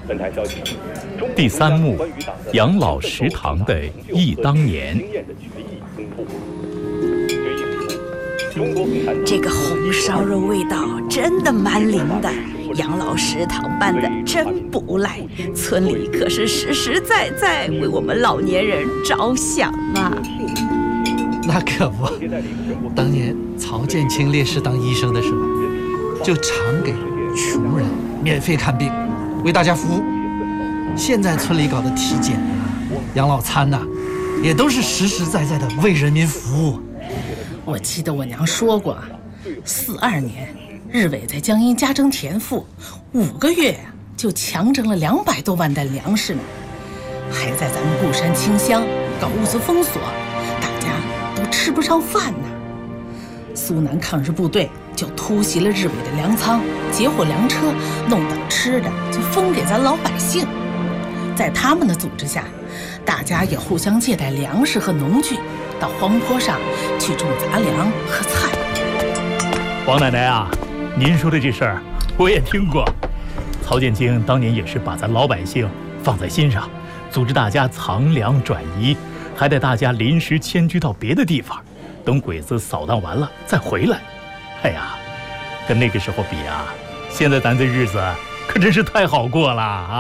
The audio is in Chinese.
第3幕，养老食堂的忆当年。 这个红烧肉味道真的蛮灵的，养老食堂办的真不赖，村里可是实实在在为我们老年人着想啊。 那可不，当年曹建清烈士当医生的时候，就常给穷人免费看病，为大家服务。现在村里搞的体检养老餐呐，也都是实实在在的为人民服务。 我记得我娘说过，42年，日伪在江阴加征田赋，5个月就强征了200多万担粮食呢，还在咱们固山清乡搞物资封锁，大家都吃不上饭呢。苏南抗日部队就突袭了日伪的粮仓，截获粮车，弄到吃的就分给咱老百姓。在他们的组织下，大家也互相借贷粮食和农具，到荒坡上去种杂粮和菜。 王奶奶啊，您说的这事儿我也听过。曹建清当年也是把咱老百姓放在心上，组织大家藏粮转移，还带大家临时迁居到别的地方，等鬼子扫荡完了再回来。哎呀，跟那个时候比啊，现在咱这日子可真是太好过了啊！